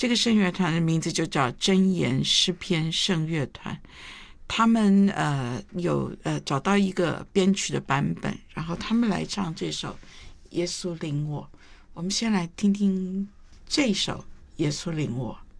这个圣乐团的名字就叫真言诗篇圣乐团。他们有找到一个编曲的版本，然后他们来唱这首耶稣领我。我们先来听听这首耶稣领我。